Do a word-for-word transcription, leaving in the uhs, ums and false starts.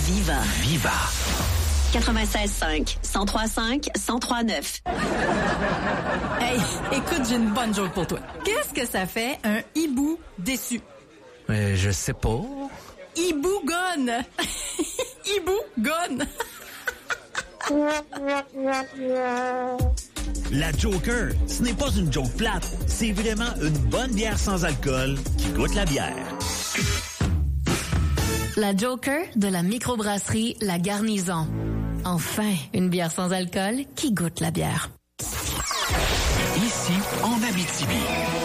Viva. Viva. quatre-vingt-seize cinq, cent trois cinq, cent trois neuf. Hey, écoute, j'ai une bonne joke pour toi. Qu'est-ce que ça fait un hibou déçu? Euh, je sais pas. Hibou gone. Hibou gone. La Joker, ce n'est pas une joke plate, c'est vraiment une bonne bière sans alcool qui goûte la bière. La Joker de la microbrasserie La Garnison. Enfin, une bière sans alcool qui goûte la bière. Ici, en Abitibi,